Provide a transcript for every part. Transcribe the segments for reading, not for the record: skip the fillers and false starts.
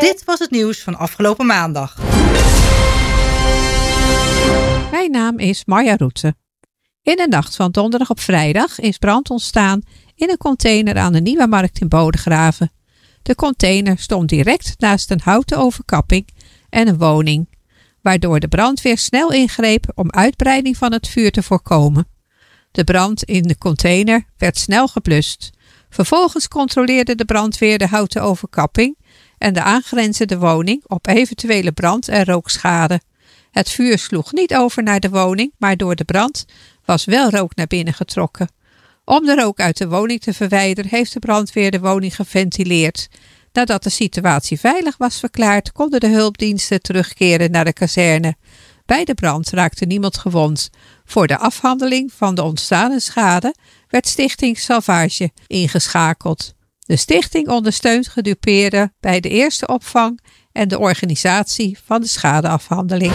Dit was het nieuws van afgelopen maandag. Mijn naam is Marja Roetse. In de nacht van donderdag op vrijdag is brand ontstaan in een container aan de Nieuwe Markt in Bodegraven. De container stond direct naast een houten overkapping en een woning, waardoor de brandweer snel ingreep om uitbreiding van het vuur te voorkomen. De brand in de container werd snel geblust. Vervolgens controleerde de brandweer de houten overkapping en de aangrenzende woning op eventuele brand- en rookschade. Het vuur sloeg niet over naar de woning, maar door de brand was wel rook naar binnen getrokken. Om de rook uit de woning te verwijderen heeft de brandweer de woning geventileerd. Nadat de situatie veilig was verklaard, konden de hulpdiensten terugkeren naar de kazerne. Bij de brand raakte niemand gewond. Voor de afhandeling van de ontstane schade werd Stichting Salvage ingeschakeld. De stichting ondersteunt gedupeerden bij de eerste opvang en de organisatie van de schadeafhandeling.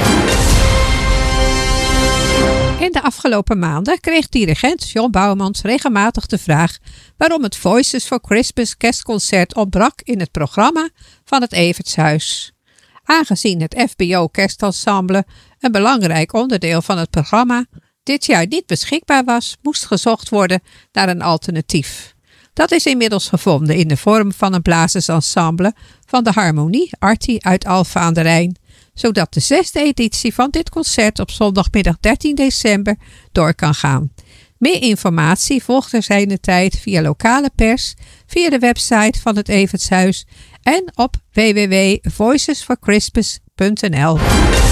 In de afgelopen maanden kreeg dirigent John Bouwmans regelmatig de vraag waarom het Voices for Christmas kerstconcert ontbrak in het programma van het Evertshuis. Aangezien het FBO Kerstensemble een belangrijk onderdeel van het programma dit jaar niet beschikbaar was, moest gezocht worden naar een alternatief. Dat is inmiddels gevonden in de vorm van een blazersensemble van de Harmonie Artie uit Alphen aan de Rijn, zodat de 6e editie van dit concert op zondagmiddag 13 december door kan gaan. Meer informatie volgt er zijnetijd via lokale pers, via de website van het Evertshuis en op www.voicesforchristmas.nl.